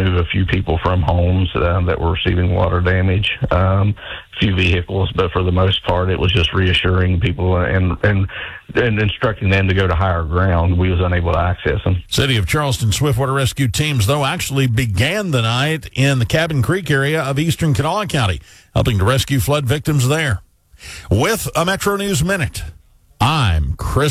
move a few people from homes that were receiving water damage, a few vehicles, but for the most part, it was just reassuring people and instructing them to go to higher ground. We was unable to access them. City of Charleston Swiftwater Rescue teams, though, actually began the night in the Cabin Creek area of eastern Kanawha County, helping to rescue flood victims there. With a Metro News Minute, I'm Chris